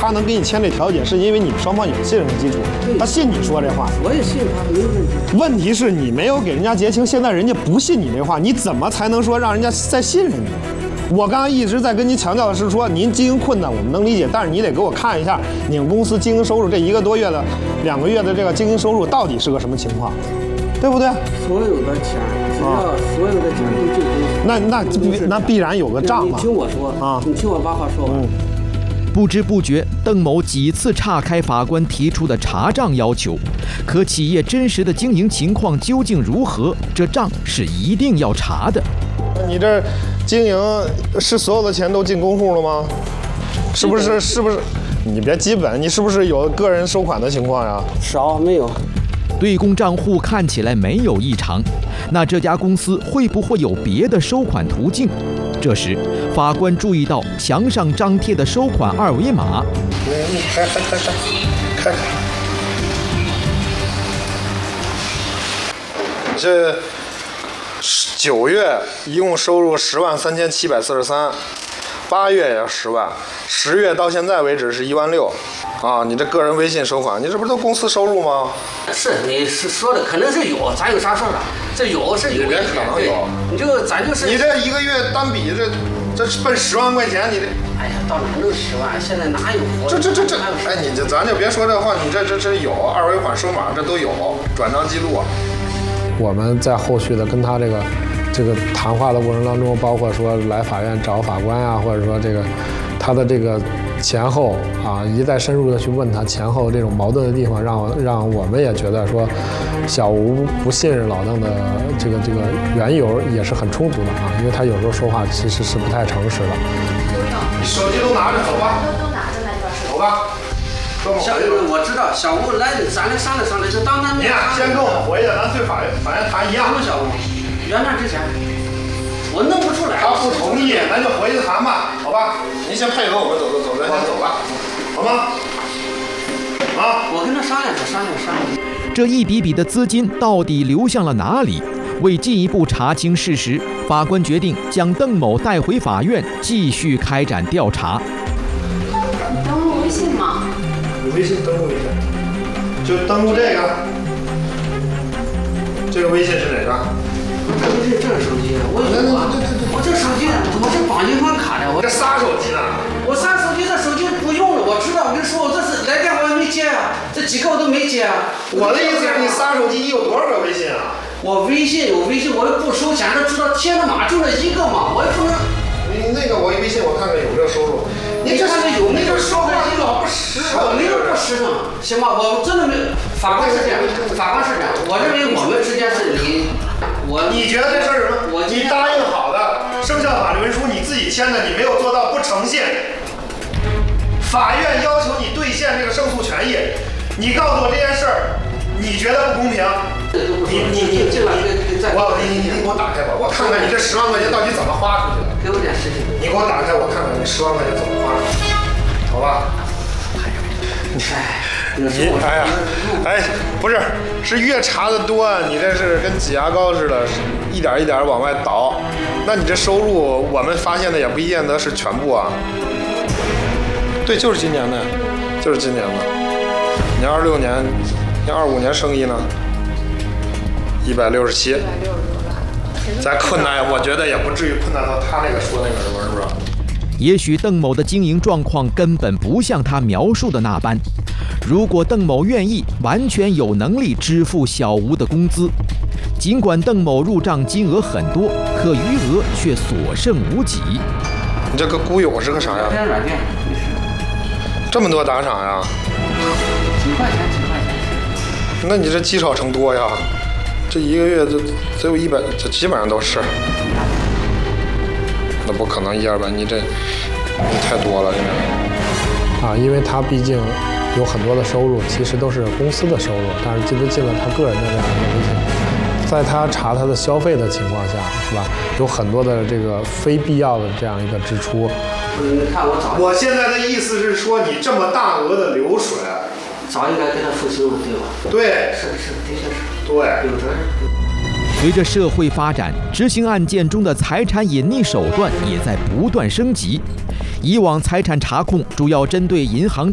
他能给你签这调解，是因为你们双方有信任的基础，他信你说这话。 我也信他，没有问题。 问题是你没有给人家结清，现在人家不信你这话，你怎么才能说让人家再信任你？我刚刚一直在跟您强调的是说，您经营困难我们能理解，但是你得给我看一下你们公司经营收入这1个多月的、2个月的这个经营收入到底是个什么情况，对不对？ 所有的钱，只要所有的钱都进公司， 那必然有个账嘛。 你听我说啊，你听我把话说完。 不知不觉，邓某几次岔开法官提出的查账要求，可企业真实的经营情况究竟如何？这账是一定要查的。 你这经营是所有的钱都进公户了吗？是不是？你别基本，你是不是有个人收款的情况呀？ 少没有。 对公账户看起来没有异常，那这家公司会不会有别的收款途径？这时，法官注意到墙上张贴的收款2维码。 开。这9月一共收入103743，8月也10万，10月到现在为止是16000。啊，你这个人微信收款，你这不是都公司收入吗？ 是，你是说的肯定是有，咱有啥事儿啊？这有是有， 别可能有， 咱就是。 你这1个月单笔这奔10万块钱，你这。 哎呀，到哪能10万？现在哪有活？ 这，哎，咱就别说这话，你这有2维款收码，这都有转账记录。我们在后续的跟他这个谈话的过程当中，包括说来法院找法官啊，或者说他的这个前后啊，一再深入的去问他前后这种矛盾的地方，让我们也觉得说，小吴不信任老邓的这个缘由也是很充足的啊，因为他有时候说话其实是不太诚实的。你手机都拿着，走吧。 都拿着来着， 走吧。 我知道，小吴来的，咱俩商量商量，就当咱。 你俩先跟我回去，咱去法院谈一样。 小吴，原谅之前，我弄不出来。 他不同意，咱就回去谈吧，好吧？您先配合我们走，咱先走吧，好吗？啊， 我跟他商量。 这一笔笔的资金到底流向了哪里？为进一步查清事实，法官决定将邓某带回法院继续开展调查。 你登录微信吗？ 你微信登录一下，就登录这个。这个微信是哪个？ 不是这手机，我这手机我这绑银行卡的，我这仨手机呢？ 我仨手机，这手机不用了，我知道。我跟你说，我这是来电话没接啊，这几个我都没接啊。 我的意思是你仨手机，你有多少个微信啊？ 我微信有微信，我又不收钱，这知道贴的码就那1个嘛，我也不能。 你那个我微信我看看有没有收入。你这看看有没有说话你老不实诚。 我没有不实诚，行吧？我真的没。法官是这样，我认为我们之间是你觉得这事儿什么？你答应好的生效法律文书你自己签的，你没有做到不诚信。法院要求你兑现这个胜诉权益，你告诉我这件事儿，你觉得不公平？你给我打开吧，我看看你这10万块钱到底怎么花出去的。 给我点时间。 你给我打开，我看看你10万块钱怎么花出去，好吧？不是，是越查的多，你这是跟挤牙膏似的，一点一点往外倒。那你这收入，我们发现的也不见得是全部啊。对，就是今年的，就是今年的。你26年，你25年生意呢？167。再困难，我觉得也不至于困难到他那个说那个什么，是不是？ 也许邓某的经营状况根本不像他描述的那般。如果邓某愿意，完全有能力支付小吴的工资。尽管邓某入账金额很多，可余额却所剩无几。 你这个孤友是个啥呀？ 软件， 这么多打赏呀？ 几块钱。 那你这积少成多呀？这1个月只有100，这基本上都是。那不可能100-200，你太多了，因为他毕竟有很多的收入，其实都是公司的收入，但是进了他个人的这样一个微信，在他查他的消费的情况下，是吧？有很多的这个非必要的这样一个支出。我现在的意思是说，你这么大额的流水， 早应该给他付清了，对吧？ 对， 是，的确是。 对， 有责任。 随着社会发展，执行案件中的财产隐匿手段也在不断升级。以往财产查控主要针对银行